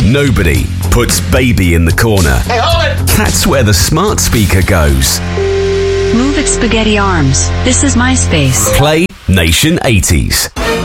Nobody puts baby in the corner. Hey, hold it! That's where the smart speaker goes. Move it, spaghetti arms. This is my space. Play Nation 80s.